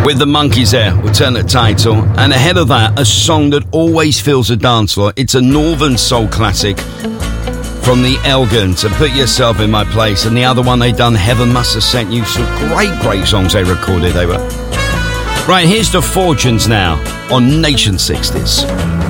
With the Monkeys there, we'll turn the title. And ahead of that, a song that always fills a dance floor. It's a Northern soul classic from the Elgin, to Put Yourself in My Place. And the other one they done, Heaven Must Have Sent You. Some great songs they recorded. They were. Right, here's the Fortunes now on Nation 60s.